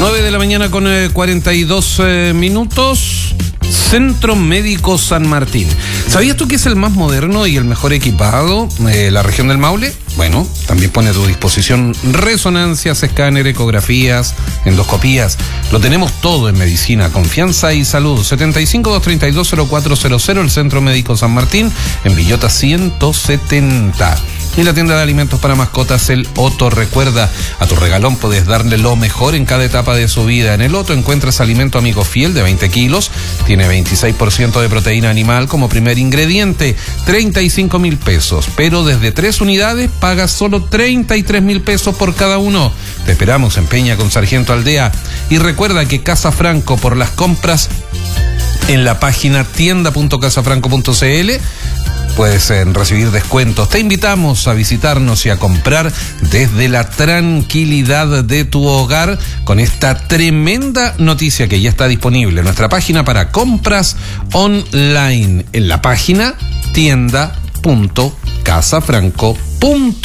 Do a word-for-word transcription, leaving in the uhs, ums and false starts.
nueve de la mañana con eh, cuarenta y dos eh, minutos. Centro Médico San Martín. ¿Sabías tú que es el más moderno y el mejor equipado de eh, la región del Maule? Bueno, también pone a tu disposición resonancias, escáner, ecografías, endoscopías. Lo tenemos todo en medicina, confianza y salud. setenta y cinco, doscientos treinta y dos, cero cuatro cero cero, el Centro Médico San Martín, en Villota ciento setenta. Y la tienda de alimentos para mascotas, el Otto. Recuerda, a tu regalón puedes darle lo mejor en cada etapa de su vida. En el Otto encuentras alimento amigo fiel de veinte kilos, tiene veintiséis por ciento de proteína animal como primer ingrediente, treinta y cinco mil pesos, pero desde tres unidades pagas solo treinta y tres mil pesos por cada uno. Te esperamos en Peña con Sargento Aldea. Y recuerda que Casa Franco, por las compras en la página tienda punto casa franco punto c l, puedes eh, recibir descuentos. Te invitamos a visitarnos y a comprar desde la tranquilidad de tu hogar con esta tremenda noticia que ya está disponible en nuestra página para compras online, en la página tienda punto casa franco punto c l.